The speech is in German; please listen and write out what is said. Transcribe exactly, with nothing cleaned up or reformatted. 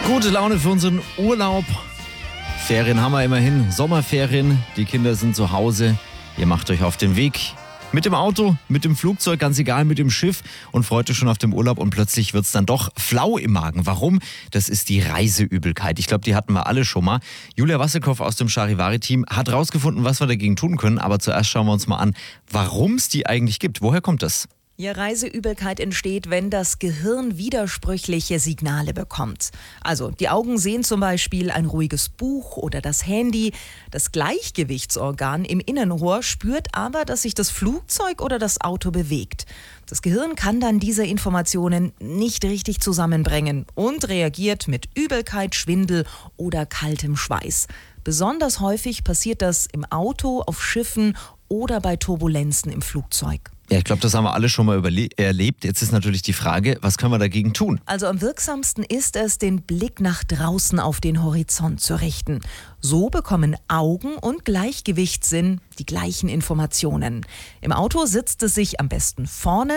Gute Laune für unseren Urlaub. Ferien haben wir immerhin, Sommerferien. Die Kinder sind zu Hause. Ihr macht euch auf den Weg. Mit dem Auto, mit dem Flugzeug, ganz egal, mit dem Schiff und freut euch schon auf den Urlaub und plötzlich wird es dann doch flau im Magen. Warum? Das ist die Reiseübelkeit. Ich glaube, die hatten wir alle schon mal. Julia Wasserkoff aus dem Charivari-Team hat rausgefunden, was wir dagegen tun können. Aber zuerst schauen wir uns mal an, warum es die eigentlich gibt. Woher kommt das? Ja, Reiseübelkeit entsteht, wenn das Gehirn widersprüchliche Signale bekommt. Also die Augen sehen zum Beispiel ein ruhiges Buch oder das Handy. Das Gleichgewichtsorgan im Innenohr spürt aber, dass sich das Flugzeug oder das Auto bewegt. Das Gehirn kann dann diese Informationen nicht richtig zusammenbringen und reagiert mit Übelkeit, Schwindel oder kaltem Schweiß. Besonders häufig passiert das im Auto, auf Schiffen oder bei Turbulenzen im Flugzeug. Ja, ich glaube, das haben wir alle schon mal überle- erlebt. Jetzt ist natürlich die Frage, was können wir dagegen tun? Also am wirksamsten ist es, den Blick nach draußen auf den Horizont zu richten. So bekommen Augen und Gleichgewichtssinn die gleichen Informationen. Im Auto sitzt es sich am besten vorne